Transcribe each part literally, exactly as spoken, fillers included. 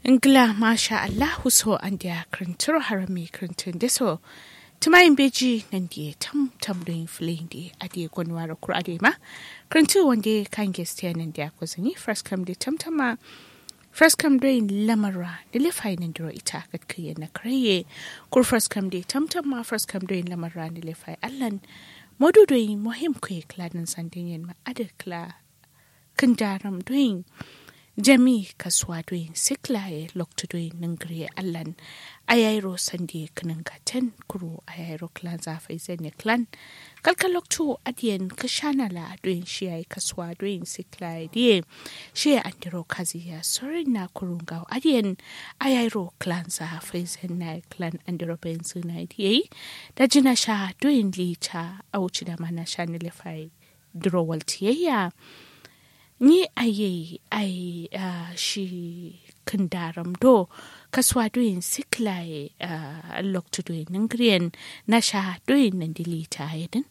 Ngla masha Allahu so an dia krintur harami krintun deso. Tumayin beji nan die tam tam doin filin di adi gwanwara kur adi ma. Krintu wande kan gestiya nan dia kozani first come di tam tama. First come doin lamara nilefai nan duro ita kat kiye na kraye. Kur first come di tam tama first come doin lamara nilefai allan. Modu doin mohim kuye kladan sandinyen ma adi kla kandaram doin. Jami kaswa doin siklaye lokto doin nangriye allan ayairo sandi kanangaten kuro ayairo clan zafai zene clan kalka lokto adien kashana la doin shiyai kaswa doin siklaye die shiya andiro kaziya sorin na kurunga adien ayairo clan zafai zene clan andiro benzuna die da jina sha doin lita auchi da mana shanilefai drowal tiyaya ni aye ai uh, shi kandaram do kaswa doin siklaye uh, lokto doin nangriyen na sha doin nandilita yedin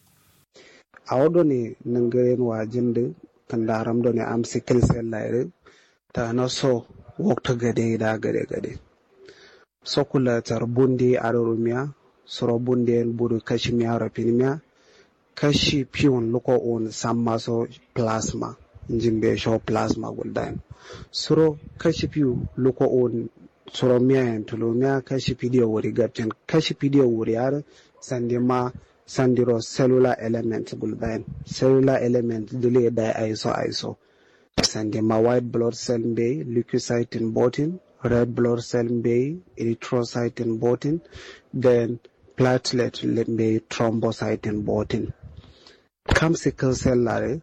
awdo ni nangriyen wajinde kandaram do ne am sikil sellaire ta no so wokto gade da gade gade sokula tarbundi arorumia soro bundi en budu kashimia rapinimia kashi pion loko on sammaso plasma jimbe show plasma goldan suro kashi piu loko on suro mia en tulo mia kashi pidio wori gapten kashi pidio wori ar sandima sandiro cellular element goldan cellular element dile dai iso iso sandima white blood cell be leukocyte in botin red blood cell be erythrocyte in botin then platelet be thrombocyte in botin kam sickle cell lare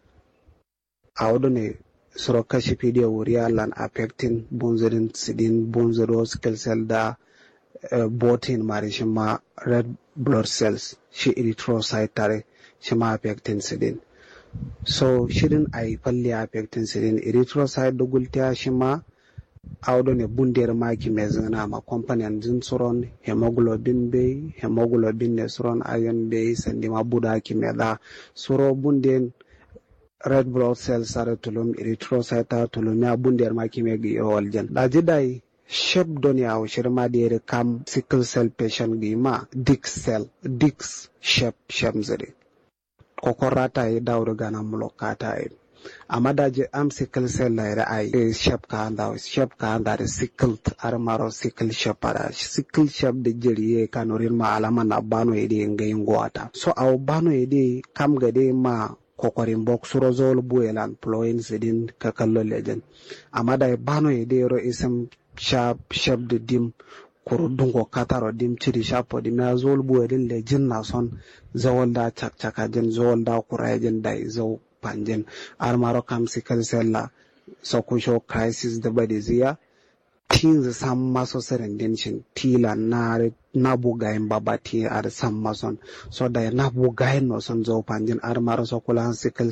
awdone soro kashi pidia wuria lan affecting bonzerin sidin bonzero sickle cell da uh, botin marishima red blood cells shi erythrocyte tare shima affecting sidin so shirin ay palli affecting sidin erythrocyte do gultia shima awdone bunder maki mezana ma component din soron hemoglobin be hemoglobin ne soron iron be sandima buda ki meda soro bunden red blood cells are tulum erythrocyte tulum ya bunder maki megi roljan da jidai shep donia o shirma de kam sickle cell patient gi ma dick cell dix shep shemzere kokorata e dawdo gana mulokata e amada je am sickle cell la ai e shep ka anda shep ka anda de sickle armaro sickle shep para sickle shep de jeriye kanorin ma alama na bano e de ngai ngwata so aw bano e de kam gade ma kokorin bok surozol buelan ploin sedin kakallo lejen amada e bano e de ro isem shap shep de dim koro dungo kataro dim chiri shapo dim na zol buelin lejin na son zawolda chak chaka jen zawolda kurajen dai zaw panjen armaro kam sickle cell la sokusho crisis da badizia things sam maso serendenshin tila na nabu gain babati ar sam mason so da nabu gain no son zo panjen armaro sokula sickle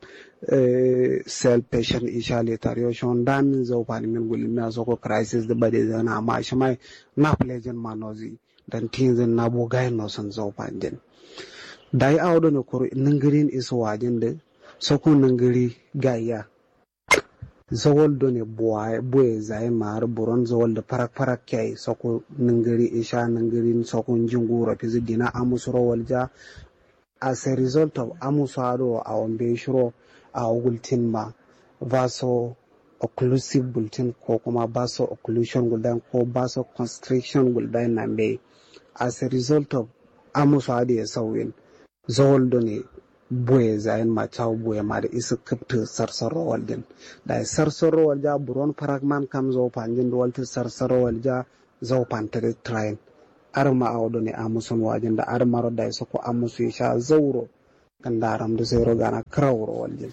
uh, cell patient ishali tariyoshon dan zo panmin gulmi soko crisis da badizia na ma shimai na pleasant manozi dan things nabu gain no son zo panjen dai awdo no koro ningirin is wajinde soko nangiri gaya zawol done boy boy zai mar boron zawol da parak parak kai soko nangiri isha nangirin soko njunguro pizidina amusro walja as a result of amusaro awambe shuro awultin ma vaso occlusive bulletin ko kuma vaso occlusion guldan ko vaso constriction guldan nambe as a result of amusado ya sawin zawol done boye zayin mataw boye ma da isa kapta sarsaro waljin da sarsaro walja buron paragman kam zo panjin walta sarsaro walja zo pantare train arma awdo ne amusun wajin da armaro da isa ko amusu sha zauro kan daram da zero gana krawro waljin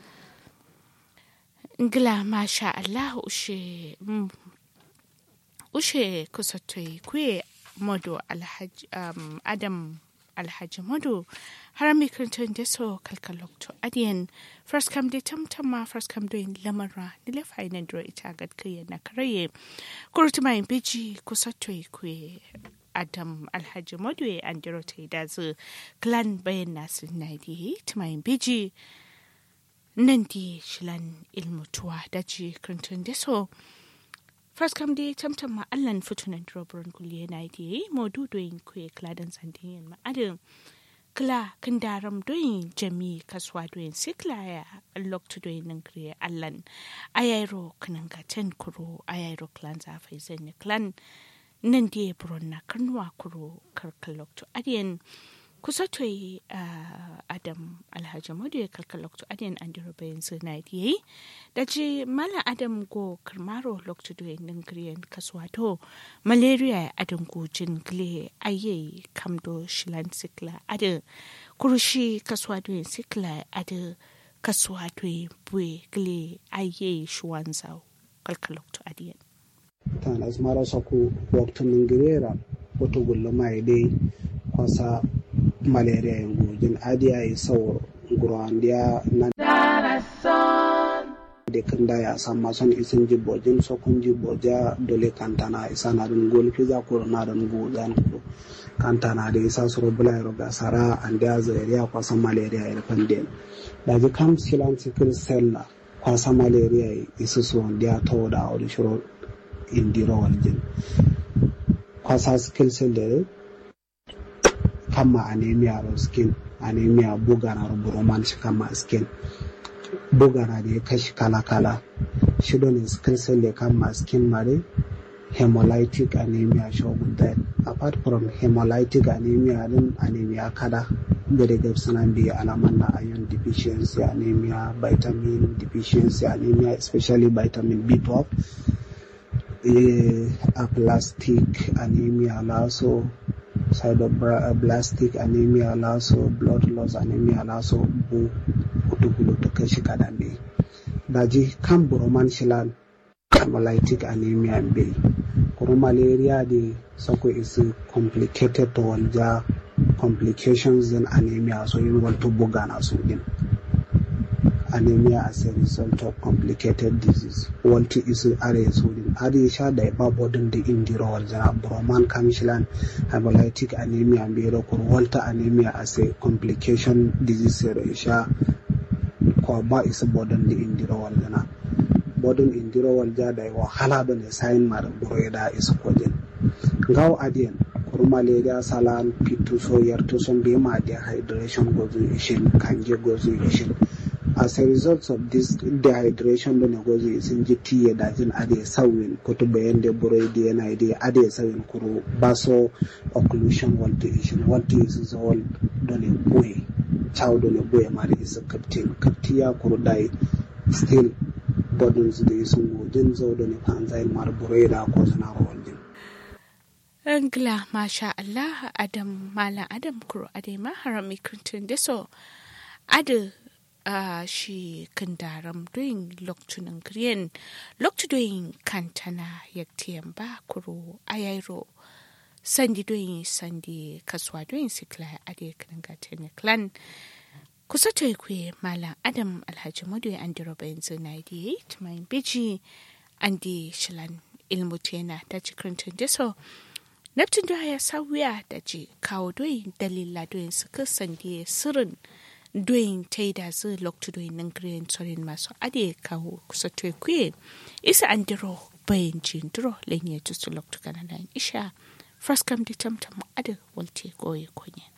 ngla masha Allah ushe mm, ushe kusatoi kuye modo alhaji um, adam alhaji modu harami kirtin da so kalkalokto adiyan first come de tamtama first come doing lamara nile fainan dro ita gad kiye na karaye kurtuma in biji kusatoi kwe adam alhaji modu e andiro te da zu clan bayan nasu naidi tuma in biji nan di shilan ilmutuwa daji kirtin da so First kam dai tamtam ma allan futunan drobron kulle na yi modu doyin kuye kladan sandin ma adin kla kandaram doyin jami kaswa doyin sikla ya loktu doyin nan kriye allan ayairo kananga ten kuro ayairo clan za faizan clan nan die bronna kanwa kuro karkaloktu adien kusatoi uh, adam alhaji modu ya kalkaloktu adien andiro bayin sunai yi daji mala adam go karmaro loktu doyin nan kriye kaswa to malaria adam go jin gle aye kamdo shilan sikla ade kurushi kaswa doyin sikla ade kaswa doyin bue gle aye shuwanzau kalkaloktu adien tan asmara saku waktu ningirera wato gulla mai dai kwasa malaria yango jin adiya yi sauro ngurandiya nan de kanda ya sama son isin jibbo jin sokun jibbo ja dole kantana isa na dun gol fiza ko na dun go dan ko kantana da isa suro bulairo ga sara andiya zairiya kwasa malaria ya panden da ji kam silan sikil sella kwasa malaria isu so ndiya to da odi shuro indiro waljin kwasa skill cell kama anemia ro skin anemia bugana ro buroman shi kama skin bugana da kashi kala kala shi don skill cell kama skin mare hemolytic anemia show that apart from hemolytic anemia din anemia kada gare ga sunan bi alaman na iron deficiency anemia vitamin deficiency anemia especially vitamin B twelve aplastic anemia also sideroblastic anemia also blood loss anemia also bu kutugulo to kashi kadande daji kan buroman shilan hemolytic anemia be kuro malaria de soko is complicated to walja complications in anemia so you want to bugana so din anemia as a result of complicated disease. Walti is areas within Adisha, the babodin the indirol, the Broman Kamishilan, hemolytic anemia, and Biro, Walter anemia as a complication disease. Isha, Kwaba is a bodin the indirol, the bodin indirol, the Wahala, the sign Madam Bureda is a quadin. Gao Adian, Kurumalaria, Salan, Pituso, Yertuson, Bima, dehydration goes to Ishin, Kanje goes to Ishin. As a result of this dehydration, the negotiation G T A doesn't add a sawin, Kotobayan, the Boredi, and idea add a sawin Kuru, Baso, occlusion, what to issue, what is all done in Boy, Chow Dona Boy, Mari is a captain, Kaptia Kurudai, still burdens the Isungu, Jinzo, Doni Panzai, Marboreda, Cosana Holding. Angla, Masha Allah, Adam, Mala, Adam Kuro, Adema, Harami Clinton, Deso, Adu. Uh, shi kandaram doing loktunan griyen loktu doing kantana yaktiyan ba kuro ayairo sandi doing sandi kaswa doing sikla ade kananga tene clan kusa to kwe mala adam alhaji modu andiro benzo ninety-eight my biji andi shilan ilmutena da cikrantin deso neptun do ya sawiya da ji kawo doing dalila doing suka sandi sirrin doing taida zu loktu doing nangren sorin maso ade kawo kusa to kwe isa andiro bayin jindro lenye tusu loktu kanana isha first come the tamtam ade walte goye konye